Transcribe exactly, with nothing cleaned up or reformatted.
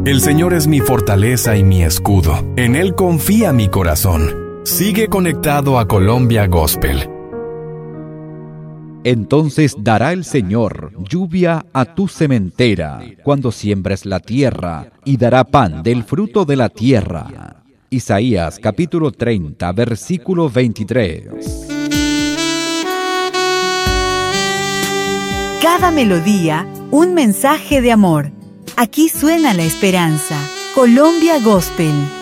El Señor es mi fortaleza y mi escudo. En Él confía mi corazón. Sigue conectado a Colombia Gospel. Entonces dará el Señor lluvia a tu sementera cuando siembres la tierra, y dará pan del fruto de la tierra. Isaías capítulo treinta, versículo veintitrés. Cada melodía, un mensaje de amor. Aquí suena la esperanza. Colombia Gospel.